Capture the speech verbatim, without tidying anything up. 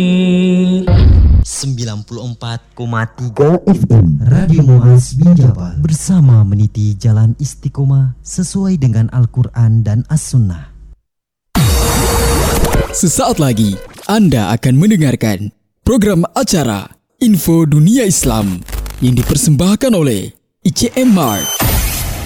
sembilan puluh empat koma tiga F M Radio Muaz Binjabal bersama meniti jalan istiqomah sesuai dengan Al-Quran dan As-Sunnah. Sesaat lagi Anda akan mendengarkan program acara Info Dunia Islam yang dipersembahkan oleh I C M Mart.